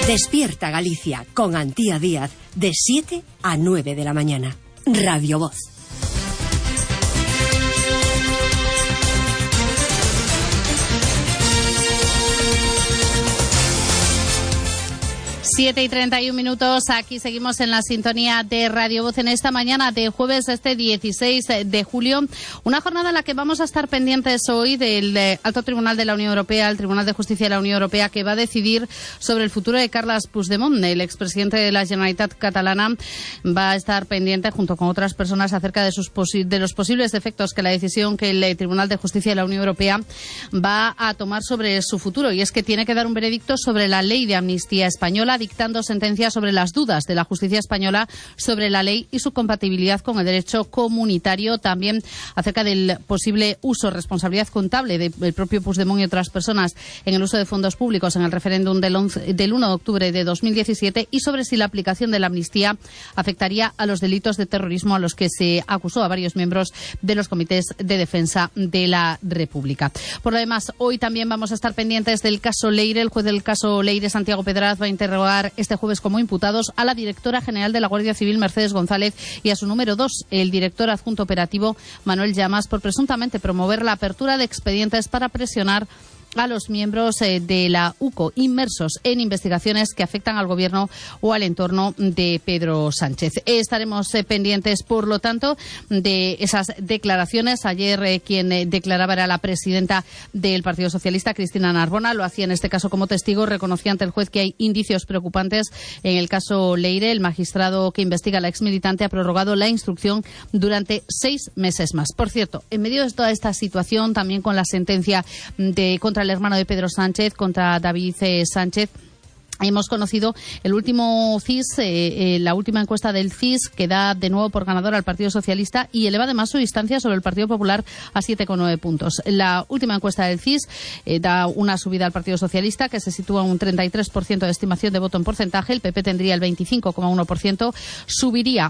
Despierta Galicia con Antía Díaz de 7 a 9 de la mañana. Radio Voz. Siete y 31 minutos, aquí seguimos en la sintonía de Radio Voz en esta mañana de jueves 16 de julio. Una jornada en la que vamos a estar pendientes hoy del Alto Tribunal de la Unión Europea, el Tribunal de Justicia de la Unión Europea, que va a decidir sobre el futuro de Carles Puigdemont. El expresidente de la Generalitat catalana va a estar pendiente junto con otras personas acerca de los posibles efectos que la decisión que el Tribunal de Justicia de la Unión Europea va a tomar sobre su futuro. Y es que tiene que dar un veredicto sobre la ley de amnistía española, dictando sentencia sobre las dudas de la justicia española sobre la ley y su compatibilidad con el derecho comunitario, también acerca del posible uso, responsabilidad contable del propio Puigdemont y otras personas en el uso de fondos públicos en el referéndum del 1 de octubre de 2017 y sobre si la aplicación de la amnistía afectaría a los delitos de terrorismo a los que se acusó a varios miembros de los comités de defensa de la República. Por lo demás, hoy también vamos a estar pendientes del caso Leire. El juez del caso Leire, Santiago Pedraz, va a interrogar este jueves como imputados a la directora general de la Guardia Civil, Mercedes González, y a su número 2, el director adjunto operativo, Manuel Llamas, por presuntamente promover la apertura de expedientes para presionar a los miembros de la UCO inmersos en investigaciones que afectan al gobierno o al entorno de Pedro Sánchez. Estaremos pendientes, por lo tanto, de esas declaraciones. Ayer quien declaraba era la presidenta del Partido Socialista, Cristina Narbona. Lo hacía en este caso como testigo. Reconocía ante el juez que hay indicios preocupantes en el caso Leire. El magistrado que investiga a la exmilitante ha prorrogado la instrucción durante 6 meses más. Por cierto, en medio de toda esta situación, también con la sentencia contra el hermano de Pedro Sánchez, contra David Sánchez, hemos conocido el último CIS, la última encuesta del CIS, que da de nuevo por ganador al Partido Socialista y eleva además su distancia sobre el Partido Popular a 7,9 puntos. La última encuesta del CIS da una subida al Partido Socialista, que se sitúa en un 33% de estimación de voto en porcentaje. El PP tendría el 25,1%. Subiría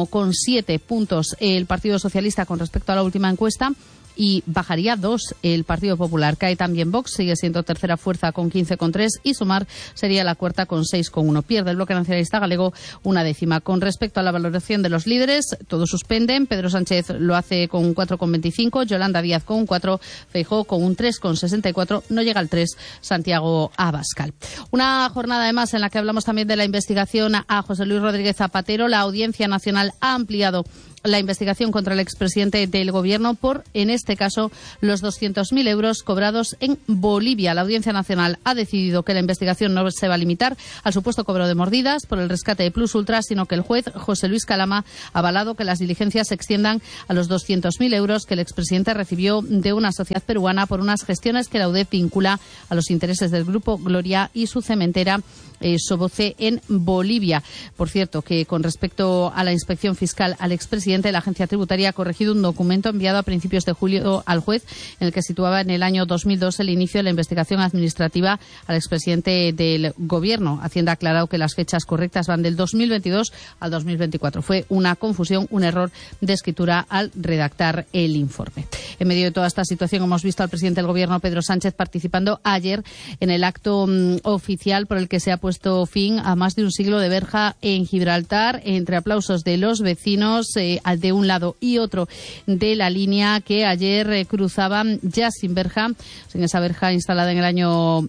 1,7 puntos el Partido Socialista con respecto a la última encuesta. Y bajaría 2 el Partido Popular. Cae también Vox, sigue siendo tercera fuerza con 15,3 y Sumar sería la cuarta con 6,1. Pierde el Bloque Nacionalista Galego una décima. Con respecto a la valoración de los líderes, todos suspenden. Pedro Sánchez lo hace con un 4,25, Yolanda Díaz con un 4, Feijóo con un 3,64, no llega al 3 Santiago Abascal. Una jornada además en la que hablamos también de la investigación a José Luis Rodríguez Zapatero. La Audiencia Nacional ha ampliado la investigación contra el expresidente del Gobierno por, en este caso, los 200.000 euros cobrados en Bolivia. La Audiencia Nacional ha decidido que la investigación no se va a limitar al supuesto cobro de mordidas por el rescate de Plus Ultra, sino que el juez José Luis Calama ha avalado que las diligencias se extiendan a los 200.000 euros que el expresidente recibió de una sociedad peruana por unas gestiones que la UDEF vincula a los intereses del Grupo Gloria y su cementera Soboce en Bolivia. Por cierto, que con respecto a la inspección fiscal al expresidente, la agencia tributaria ha corregido un documento enviado a principios de julio al juez en el que situaba en el año 2002 el inicio de la investigación administrativa al expresidente del Gobierno. Hacienda ha aclarado que las fechas correctas van del 2022 al 2024. Fue una confusión, un error de escritura al redactar el informe. En medio de toda esta situación hemos visto al presidente del Gobierno, Pedro Sánchez, participando ayer en el acto oficial por el que se ha puesto fin a más de un siglo de verja en Gibraltar, entre aplausos de los vecinos de un lado y otro de la línea, que ayer cruzaban ya sin verja, sin esa verja instalada en el año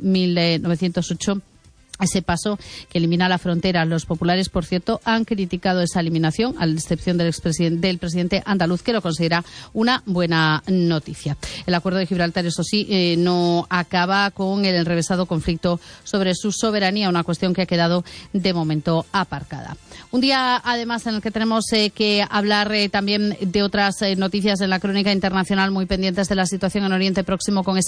1908. Ese paso que elimina la frontera. Los populares, por cierto, han criticado esa eliminación, a la excepción del presidente andaluz, que lo considera una buena noticia. El acuerdo de Gibraltar, eso sí, no acaba con el enrevesado conflicto sobre su soberanía, una cuestión que ha quedado de momento aparcada. Un día, además, en el que tenemos que hablar también de otras noticias en la crónica internacional, muy pendientes de la situación en Oriente Próximo, con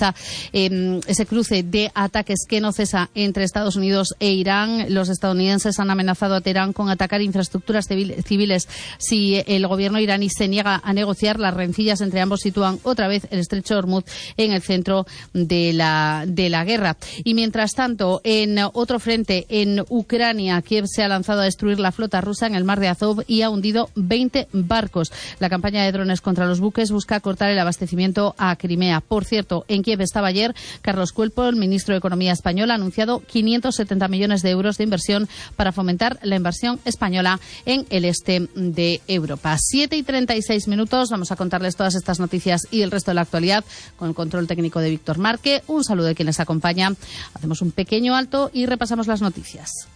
ese cruce de ataques que no cesa entre Estados Unidos e Irán. Los estadounidenses han amenazado a Teherán con atacar infraestructuras civiles si el gobierno iraní se niega a negociar. Las rencillas entre ambos sitúan otra vez el estrecho de Hormuz en el centro de la guerra. Y mientras tanto, en otro frente, en Ucrania, Kiev se ha lanzado a destruir la flota rusa en el mar de Azov y ha hundido 20 barcos. La campaña de drones contra los buques busca cortar el abastecimiento a Crimea. Por cierto, en Kiev estaba ayer Carlos Cuerpo, el ministro de Economía español, ha anunciado 570 70 millones de euros de inversión para fomentar la inversión española en el este de Europa. 7:36. Vamos a contarles todas estas noticias y el resto de la actualidad con el control técnico de Víctor Marque. Un saludo de quien les acompaña. Hacemos un pequeño alto y repasamos las noticias.